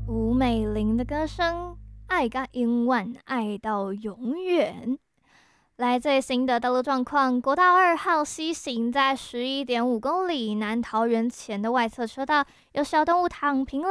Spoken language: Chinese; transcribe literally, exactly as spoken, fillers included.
吴美玲的歌声，爱甲永远，爱到永远。来最新的道路状况，国道二号西行在十一点五公里，南桃园前的外侧车道有小动物躺平了。